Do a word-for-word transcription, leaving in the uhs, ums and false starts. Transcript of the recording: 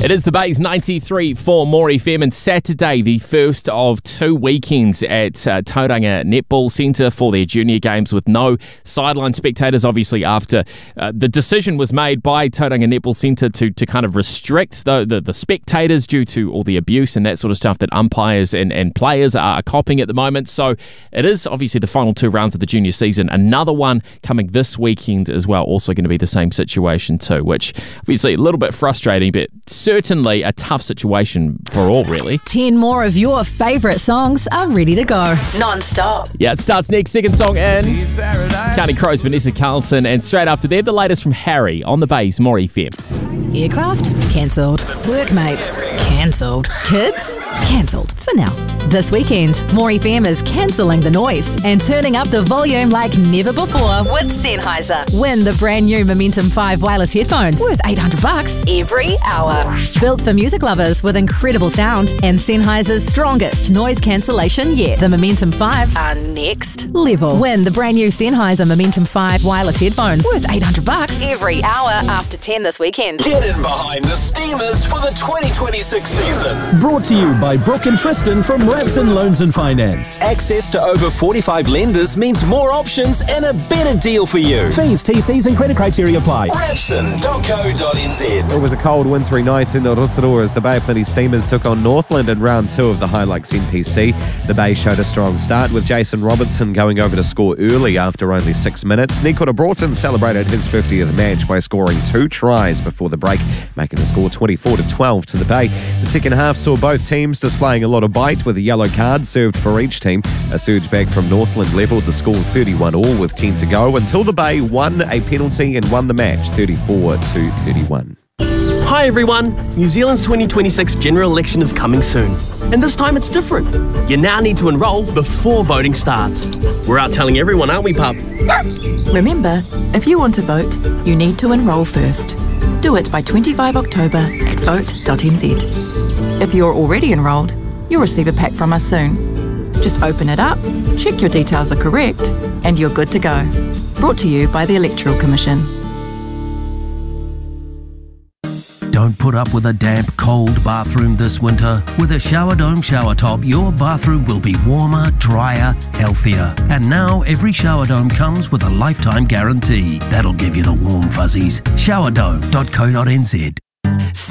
It is the Bays ninety-three for More F M, and Saturday, the first of two weekends at uh, Tauranga Netball Centre for their junior games with no sideline spectators, obviously after uh, the decision was made by Tauranga Netball Centre to, to kind of restrict the, the, the spectators due to all the abuse and that sort of stuff that umpires and, and players are copping at the moment. So it is obviously the final two rounds of the junior season. Another one coming this weekend as well, also going to be the same situation too, which obviously a little bit frustrating, but certainly a tough situation for all, really. Ten more of your favourite songs are ready to go. Non-stop. Yeah, it starts next. Second song in. Counting Crows, Vanessa Carlton, and straight after that, the latest from Harry on the Bays, More F M. Aircraft? Cancelled. Workmates? Cancelled. Kids? Cancelled. For now. This weekend, More F M is cancelling the noise and turning up the volume like never before with Sennheiser. Win the brand new Momentum five wireless headphones worth eight hundred bucks every hour. Built for music lovers with incredible sound and Sennheiser's strongest noise cancellation yet. The Momentum fives are next level. Win the brand new Sennheiser Momentum five wireless headphones worth eight hundred bucks every hour after ten this weekend. Get in behind the Steamers for the twenty twenty-six season. Brought to you by Brooke and Tristan from Rapson Loans and Finance. Access to over forty-five lenders means more options and a better deal for you. Fees, T Cs and credit criteria apply. Rapson dot co dot n z. It was a cold, wintry night in Rotorua as the Bay of Plenty Steamers took on Northland in round two of the Hilux N P C. The Bay showed a strong start with Jason Robertson going over to score early after only six minutes. Nikora Broughton celebrated his fiftieth match by scoring two tries before the break, making the score twenty-four to twelve to the Bay. The second half saw both teams displaying a lot of bite with a yellow card served for each team. A surge back from Northland levelled the scores thirty-one all with ten to go until the Bay won a penalty and won the match thirty-four to thirty-one. Hi everyone, New Zealand's twenty twenty-six general election is coming soon. And this time it's different. You now need to enrol before voting starts. We're out telling everyone, aren't we, pup? Remember, if you want to vote, you need to enrol first. Do it by twenty-fifth of October at vote dot n z. If you're already enrolled, you'll receive a pack from us soon. Just open it up, check your details are correct, and you're good to go. Brought to you by the Electoral Commission. Don't put up with a damp, cold bathroom this winter. With a Shower Dome shower top, your bathroom will be warmer, drier, healthier. And now every Shower Dome comes with a lifetime guarantee. That'll give you the warm fuzzies. shower dome dot co dot n z.